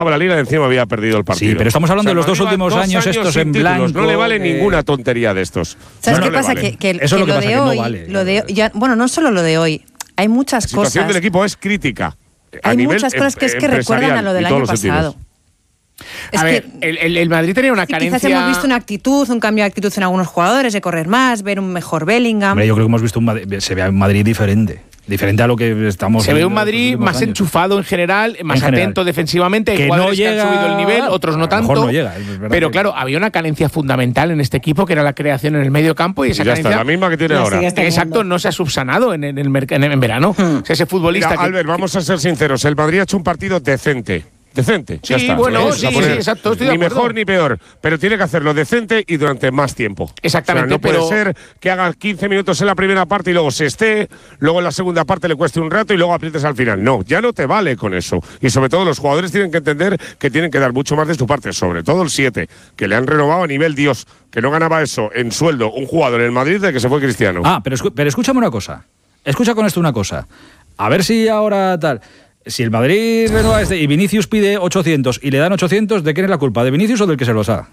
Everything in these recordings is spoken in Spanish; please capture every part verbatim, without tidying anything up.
la liga de encima había perdido el partido. Sí, pero estamos hablando, o sea, de los dos últimos dos años, años estos en títulos, blanco. No le vale eh... ninguna tontería de estos. ¿Sabes no, qué no pasa? vale. Que, que, Eso que es lo que lo pasa, de que no hoy, vale. lo de, ya, bueno, no solo lo de hoy, hay muchas La situación cosas. del equipo es crítica. Hay nivel muchas cosas que es que recuerdan a lo del año pasado. Es a ver, que, el, el, el Madrid tenía una sí, carencia. quizás hemos visto una actitud, un cambio de actitud en algunos jugadores, de correr más, ver un mejor Bellingham. Hombre, yo creo que hemos visto un Madrid, se ve un Madrid diferente. Diferente a lo que estamos. Se ve un Madrid más años. enchufado en general, más en general. atento defensivamente. Que Hay jugadores no llega, que han subido el nivel, otros no tanto. No llega, es pero que... claro, había una carencia fundamental en este equipo que era la creación en el medio campo y esa y ya carencia. está, la misma que tiene la ahora. Exacto, no se ha subsanado en, en, el en, en verano. Hmm. O sea, ese futbolista. Mira, que, Albert, vamos a ser sinceros. El Madrid ha hecho un partido decente. Decente. Sí, ya está. bueno, sí, poner, sí, exacto. Estoy de ni acuerdo. mejor ni peor. Pero tiene que hacerlo decente y durante más tiempo. Exactamente. O sea, no pero... puede ser que haga quince minutos en la primera parte y luego se esté, luego en la segunda parte le cueste un rato y luego aprietes al final. No, ya no te vale con eso. Y sobre todo los jugadores tienen que entender que tienen que dar mucho más de su parte. Sobre todo el siete, que le han renovado a nivel Dios, que no ganaba eso en sueldo un jugador en el Madrid de que se fue Cristiano. Ah, pero, escu pero escúchame una cosa. Escucha con esto una cosa. A ver si ahora tal... Si el Madrid renueva este y Vinicius pide ochocientos y le dan ochocientos, ¿de quién es la culpa? ¿De Vinicius o del que se los da?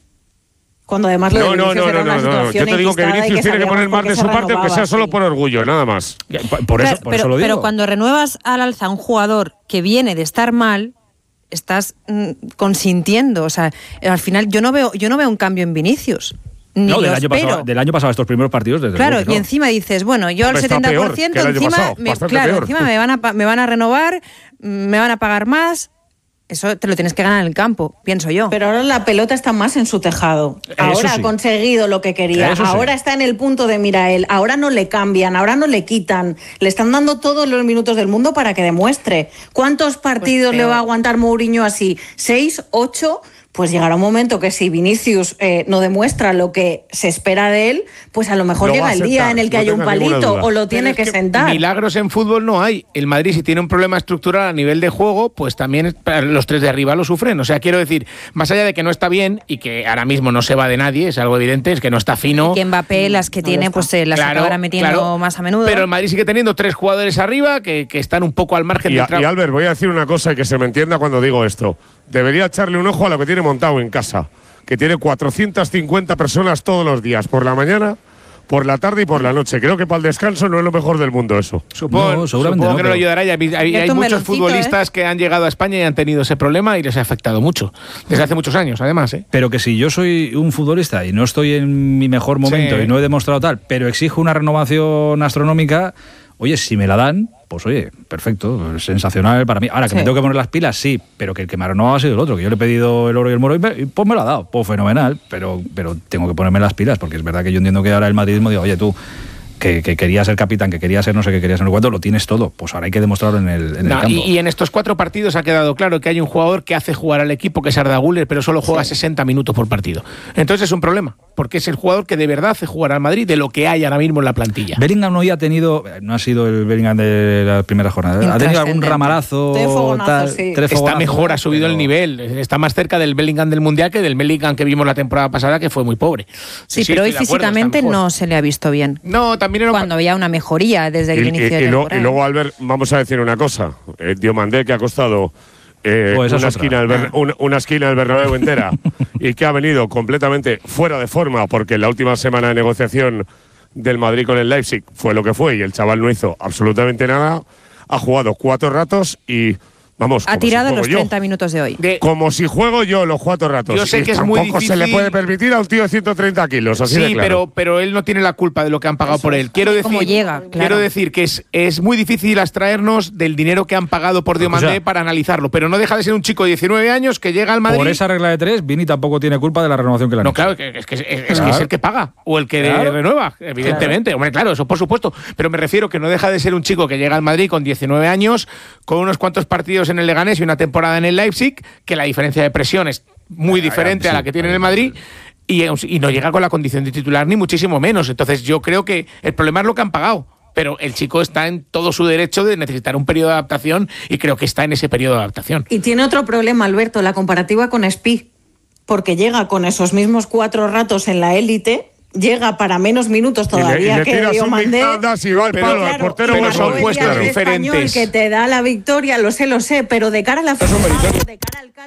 Cuando además lo de no, no, Vinicius no, era no, una no, no. situación Yo te digo que enquistada y Vinicius tiene que poner sabíamos más por qué de se su parte, aunque renovaba, sea solo sí. por orgullo, nada más. Por eso, Claro, por pero, eso lo digo. pero cuando renuevas al alza a un jugador que viene de estar mal, estás mm, consintiendo. O sea, al final yo no veo, yo no veo un cambio en Vinicius. Ni no, lo del año, espero. pasado, del año pasado, estos primeros partidos, desde Claro, luego que no. y encima dices, bueno, yo al Está setenta por peor ciento, que el año encima, pasado, me, bastante claro, peor. encima me van, a, me van a renovar, me van a pagar más. Eso te lo tienes que ganar en el campo, pienso yo. Pero ahora la pelota está más en su tejado. Eso Ahora sí. ha conseguido lo que quería. Eso sí. Ahora está en el punto de mira él. Ahora no le cambian, ahora no le quitan. Le están dando todos los minutos del mundo para que demuestre. ¿Cuántos partidos Pues le peor. va a aguantar Mourinho así? ¿Seis? ¿Ocho? Pues llegará un momento que si Vinicius eh, no demuestra lo que se espera de él, pues a lo mejor Lo llega va a el día sentar, en el que no haya un tenga ninguna palito duda. o lo tiene es que, que sentar. Milagros en fútbol no hay. El Madrid, si tiene un problema estructural a nivel de juego, pues también los tres de arriba lo sufren. O sea, quiero decir, más allá de que no está bien y que ahora mismo no se va de nadie, es algo evidente, es que no está fino. Y que Mbappé, las que No tiene, está. pues se las Claro, acabará metiendo claro. más a menudo. Pero el Madrid sigue teniendo tres jugadores arriba que, que están un poco al margen Y, del a- y trabajo. Albert, voy a decir una cosa y que se me entienda cuando digo esto. Debería echarle un ojo a lo que tiene montado en casa, que tiene cuatrocientas cincuenta personas todos los días, por la mañana, por la tarde y por la noche. Creo que para el descanso no es lo mejor del mundo eso. Supongo, No, seguramente supongo no, que no pero- lo ayudará. Y hay, hay- Ya hay tú un muchos meloncito, futbolistas ¿eh? que han llegado a España y han tenido ese problema y les ha afectado mucho. Desde hace muchos años, además. ¿eh? Pero que si yo soy un futbolista y no estoy en mi mejor momento Sí. y no he demostrado tal, pero exijo una renovación astronómica, oye, si me la dan, pues oye, perfecto, sensacional para mí. Ahora, que Sí. me tengo que poner las pilas, sí, pero que el que me ha renovado ha sido el otro, que yo le he pedido el oro y el moro y, me- y pues me lo ha dado, pues fenomenal, pero, pero tengo que ponerme las pilas, porque es verdad que yo entiendo que ahora el madridismo digo, oye, tú, que, que quería ser capitán, que quería ser no sé qué, quería ser no sé cuánto, lo tienes todo, pues ahora hay que demostrarlo en el, en No, el campo. y, y en estos cuatro partidos ha quedado claro que hay un jugador que hace jugar al equipo, que es Arda Güler, pero solo juega sesenta minutos por partido. Entonces es un problema, porque es el jugador que de verdad hace jugar al Madrid de lo que hay ahora mismo en la plantilla. Bellingham hoy ha tenido, no ha sido el Bellingham de la primera jornada, ha tenido algún Intrascendente. ramalazo, Tres fogonazos, tal, sí. tres Está fogonazos, mejor, ha subido pero- el nivel, está más cerca del Bellingham del Mundial que del Bellingham que vimos la temporada pasada, que fue muy pobre. sí, pero hoy estoy de acuerdo, está físicamente mejor. no se le ha visto bien. No, también era un Cuando había una mejoría desde el Y, inicio y- de y lo- temporada. y luego, Albert, vamos a decir una cosa. Eh, Diomandé, que ha costado eh, Pues esa una, es otra. esquina del Ber- una, una esquina del Bernabéu entera y que ha venido completamente fuera de forma porque en la última semana de negociación del Madrid con el Leipzig fue lo que fue y el chaval no hizo absolutamente nada. Ha jugado cuatro ratos y, vamos, ha como si tirado juego los yo. treinta minutos de hoy. de- Como si juego yo los cuatro ratos. Yo sé Y que es muy tampoco se le difícil- puede permitir a un tío de ciento treinta kilos, así de Sí, claro. pero, pero él no tiene la culpa de lo que han pagado por él. Quiero decir, Cómo llega, claro. quiero decir que es, es muy difícil abstraernos del dinero que han pagado por Diomandé O sea, para analizarlo, pero no deja de ser un chico de diecinueve años que llega al Madrid. Por esa regla de tres, Vini tampoco tiene culpa de la renovación que le han No, hecho. claro, que- es que es, es que Claro. es el que paga o el que Claro. renueva, evidentemente. Hombre, claro, eso por supuesto. Pero me refiero que no deja de ser un chico que llega al Madrid con diecinueve años, con unos cuantos partidos en el Leganés y una temporada en el Leipzig, que la diferencia de presión es muy diferente a la que tiene en el Madrid. Y, y no llega con la condición de titular, ni muchísimo menos. Entonces, yo creo que el problema es lo que han pagado. Pero el chico está en todo su derecho de necesitar un periodo de adaptación y creo que está en ese periodo de adaptación. Y tiene otro problema, Alberto, la comparativa con Spi, porque llega con esos mismos cuatro ratos en la élite, llega para menos minutos Y le- y todavía le que tiras un Diomandé. mizandas y va al Pero palo, al Claro, portero pero va son solo. Marruecos puestos del español diferentes. que te da la victoria, lo sé, lo sé, pero de cara a la afición, de cara al